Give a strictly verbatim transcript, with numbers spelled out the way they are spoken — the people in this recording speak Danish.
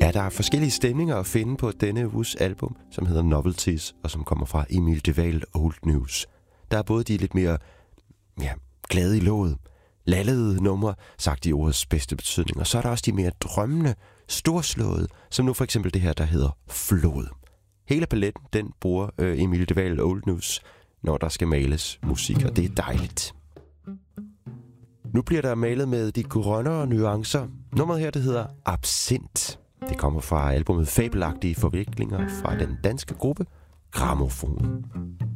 Ja, der er forskellige stemninger at finde på denne uges album, som hedder Novelties, og som kommer fra Emil de Wael Old News. Der er både de lidt mere ja, glade i låget, lallede numre, sagt i ordets bedste betydning, og så er der også de mere drømmende, storslåede, som nu for eksempel det her, der hedder Flod. Hele paletten, den bruger øh, Emil de Wael Old News, når der skal males musik, og det er dejligt. Nu bliver der malet med de grønnere nuancer. Nummeret her, det hedder Absint. Det kommer fra albumet Fabelagtige Forviklinger fra den danske gruppe Grammofon.